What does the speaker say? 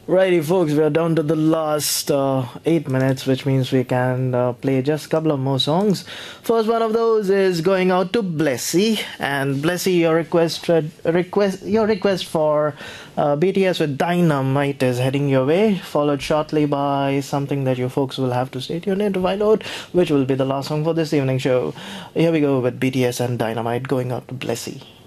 Righty, folks, we are down to the last 8 minutes, which means we can play just a couple of more songs. First one of those is going out to Blessy, and Blessy, your request for BTS with Dynamite is heading your way, followed shortly by something that you folks will have to stay tuned in to find out, which will be the last song for this evening show. Here we go with BTS and Dynamite going out to Blessy.